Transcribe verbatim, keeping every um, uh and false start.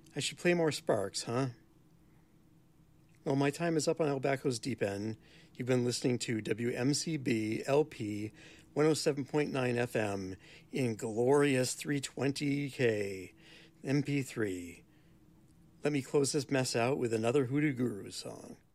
I should play more Sparks, huh? Well, my time is up on El Baco's Deep End. You've been listening to W M C B L P one oh seven point nine F M in glorious three twenty K M P three. Let me close this mess out with another Hoodoo Guru song.